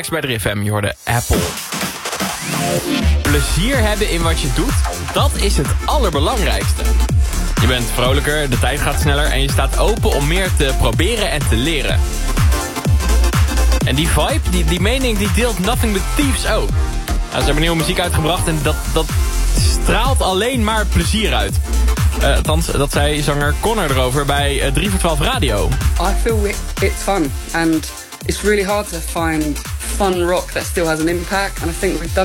Tracks bij 3FM. Je hoorde Apple. Plezier hebben in wat je doet, dat is het allerbelangrijkste. Je bent vrolijker, de tijd gaat sneller en je staat open om meer te proberen en te leren. En die vibe, die mening, die deelt Nothing But Thieves ook. Nou, ze hebben nieuwe muziek uitgebracht en dat straalt alleen maar plezier uit. Althans, dat zei zanger Connor erover bij 3 voor 12 Radio. I feel it's fun and it's really hard to find fun rock that still has an impact, and I think we've done